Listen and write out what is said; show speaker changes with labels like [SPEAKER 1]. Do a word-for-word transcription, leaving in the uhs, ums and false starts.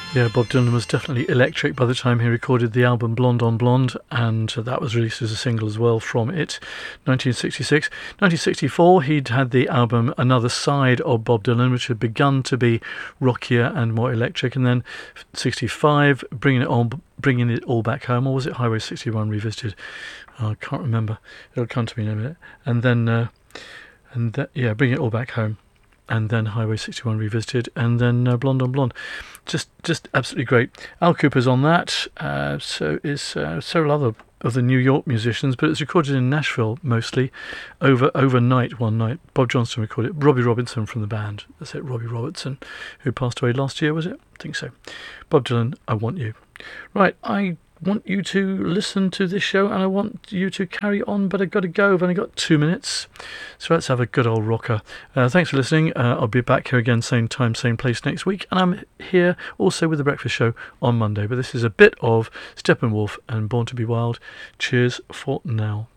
[SPEAKER 1] Yeah, Bob Dylan was definitely electric by the time he recorded the album Blonde on Blonde, and that was released as a single as well from it, nineteen sixty-six. nineteen sixty-four, he'd had the album Another Side of Bob Dylan, which had begun to be rockier and more electric, and then sixty-five, Bringing It On, Bringing It All Back Home, or was it Highway sixty-one Revisited? Oh, I can't remember. It'll come to me in a minute. And then, uh, and th- yeah, Bring It All Back Home. And then Highway sixty-one Revisited, and then uh, Blonde on Blonde. Just just absolutely great. Al Cooper's on that, uh, so is uh, several other of the New York musicians, but it's recorded in Nashville mostly, over overnight one night. Bob Johnston recorded it. Robbie Robertson from the band, that's it, Robbie Robertson, who passed away last year, was it? I think so. Bob Dylan, I Want You. Right, I want you to listen to this show, and I want you to carry on, but I've got to go. I've only got two minutes, so let's have a good old rocker. Uh, thanks for listening. uh, I'll be back here again, same time, same place next week, and I'm here also with the breakfast show on Monday, but this is a bit of Steppenwolf and Born to Be Wild. Cheers for now.